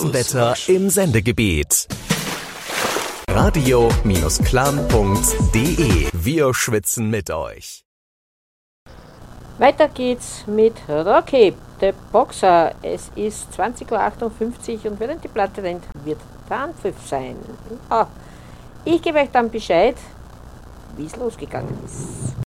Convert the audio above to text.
Außenwetter im Sendegebiet. Radio-clan.de. Wir schwitzen mit euch. Weiter geht's mit Rocky, der Boxer. Es ist 20:58 Uhr und während die Platte rennt, wird der Anpfiff sein. Ich gebe euch dann Bescheid, wie es losgegangen ist.